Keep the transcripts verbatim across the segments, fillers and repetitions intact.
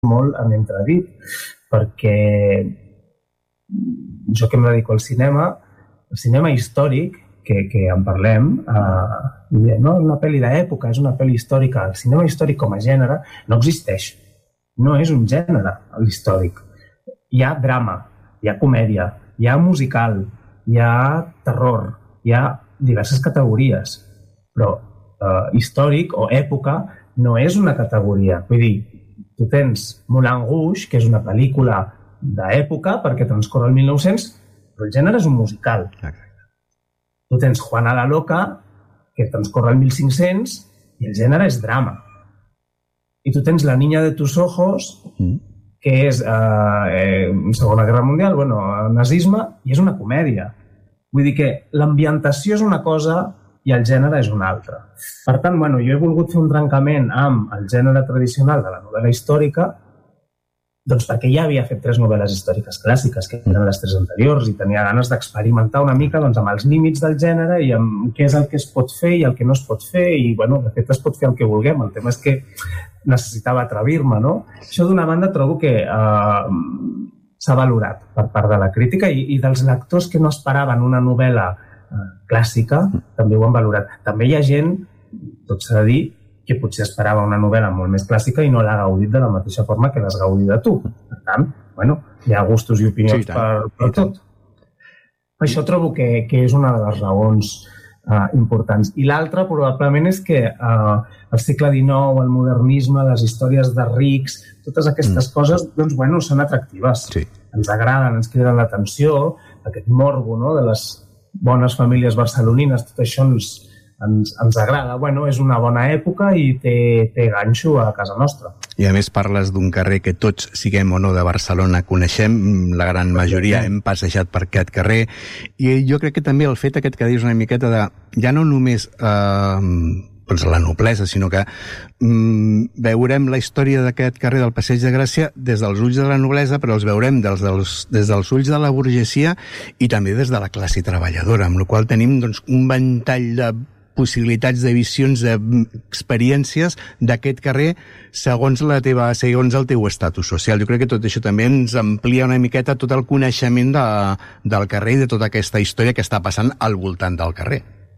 molt en entredit, perquè jo que em dedico al cinema, el cinema històric, que, que en parlem, eh, no és una pel·li d'època, és una pel·li històrica. El cinema històric com a gènere no existeix. No és un gènere, l'històric. Hi ha drama, hi ha comèdia, hi ha musical, hi ha terror, hi ha diverses categories, però eh, històric o època no és una categoria. Vull dir, tu tens Moulin Rouge, que és una pel·lícula d'època perquè transcorre el mil nou-cents, però el gènere és un musical. Exacte. Tu tens Juana la Loca, que transcorre el mil cinc-cents, i el gènere és drama. I tu tens La niña de tus ojos, mm. que és eh, eh, Segona Guerra Mundial, bueno, nazisme, i és una comèdia. Vull dir que l'ambientació és una cosa i el gènere és una altra. Per tant, bueno, jo he volgut fer un trencament amb el gènere tradicional de la novel·la històrica, doncs perquè ja havia fet tres novel·les històriques clàssiques, que eren les tres anteriors, i tenia ganes d'experimentar una mica doncs, amb els límits del gènere i amb què és el que es pot fer i el que no es pot fer, i bueno, de fet es pot fer el que vulguem, el tema és que necessitava atrevir-me, no? Això d'una banda trobo que eh, s'ha valorat per part de la crítica i, i dels lectors que no esperaven una novel·la eh, clàssica també ho han valorat. També hi ha gent, tot s'ha de dir, que potser esperava una novel·la molt més clàssica i no l'ha gaudit de la mateixa forma que l'has gaudit de tu. Per tant, bueno, hi ha gustos i opinions sí, per, per tot. Això trobo que, que és una de les raons uh, importants. I l'altra, probablement, és que uh, el segle dinou, el modernisme, les històries de rics, totes aquestes mm. coses, doncs, bueno, són atractives. Sí. Ens agraden, ens criden l'atenció, aquest morbo, no?, de les bones famílies barcelonines, tot això ens... Ens, ens agrada. Bueno, és una bona època i té, té ganxo a casa nostra. I a més parles d'un carrer que tots, siguem o no de Barcelona, coneixem, la gran majoria hem passejat per aquest carrer, i jo crec que també el fet aquest que dius una miqueta de, ja no només eh, doncs la noblesa, sinó que mm, veurem la història d'aquest carrer del Passeig de Gràcia des dels ulls de la noblesa, però els veurem des dels, des dels ulls de la burgesia i també des de la classe treballadora, amb la qual tenim doncs, un ventall de possibilitats de visions, d'experiències d'aquest carrer segons la teva, segons el teu estatus social. Jo crec que tot això també ens amplia una miqueta tot el coneixement de, del carrer i de tota aquesta història que està passant al voltant del carrer.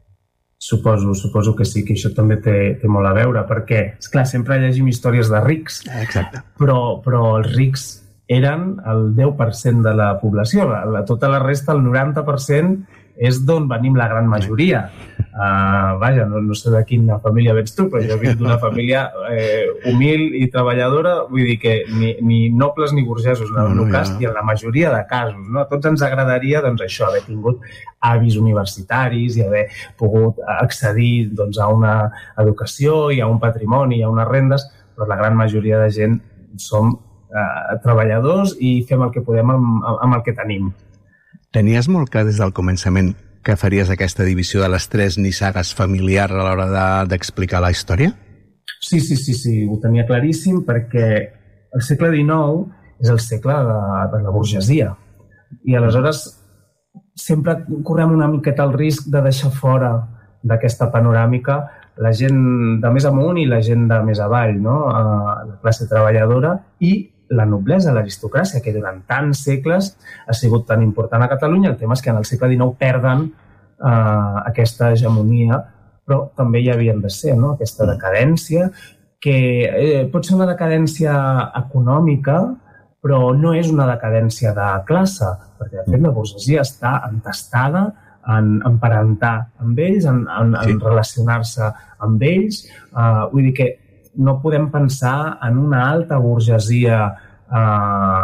Suposo, suposo que sí, que això també té, té molt a veure, perquè, esclar, sempre llegim històries de rics, exacte. Però, però els rics eren el deu per cent de la població, la, la, tota la resta, el noranta per cent, és d'on venim la gran majoria. Uh, vaja, no, no sé de quina família vens tu, però jo vinc d'una família eh, humil i treballadora, vull dir que ni, ni nobles ni burgesos en el no, meu no, cas, ja. i en la majoria de casos, no? A tots ens agradaria, doncs, això, haver tingut avis universitaris i haver pogut accedir doncs, a una educació i a un patrimoni i a unes rendes, però la gran majoria de gent som eh, treballadors i fem el que podem amb, amb el que tenim. Tenies molt clar des del començament que faries aquesta divisió de les tres nissagues familiars a l'hora de, d'explicar la història? Sí, sí, sí, sí, ho tenia claríssim perquè el segle dinou és el segle de, de la burgesia i aleshores sempre correm una miqueta el risc de deixar fora d'aquesta panoràmica la gent de més amunt i la gent de més avall, no? La classe treballadora i la noblesa, l'aristocràcia, que durant tants segles ha sigut tan important a Catalunya. El tema és que en el segle dinou perden eh, aquesta hegemonia, però també hi havien de ser, no? Aquesta decadència, que eh, pot ser una decadència econòmica, però no és una decadència de classe, perquè de fet la burgesia està entestada en emparentar amb ells, en, en, en relacionar-se amb ells. Eh, vull dir que no podem pensar en una alta burgesia eh,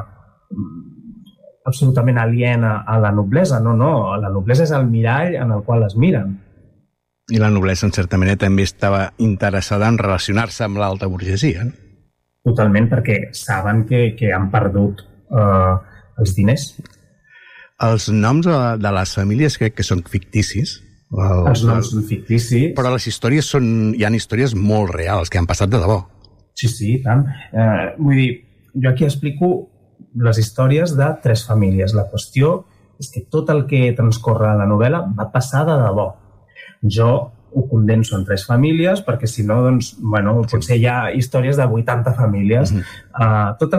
absolutament aliena a la noblesa. No, no, la noblesa és el mirall en el qual es miren. I la noblesa, en certa manera, també estava interessada en relacionar-se amb l'alta burgesia, no? Totalment, perquè saben que, que han perdut eh, els diners. Els noms de les famílies crec que són ficticis. Els, els noms són ficticis. Però les històries són... Hi ha històries molt reals, que han passat de debò. Sí, sí, tant. Eh, vull dir, jo aquí explico les històries de tres famílies. La qüestió és que tot el que transcorre a la novel·la va passar de debò. Jo ho condenso en tres famílies, perquè si no, doncs, bueno, potser hi ha històries de vuitanta famílies. Uh-huh. Uh, tot el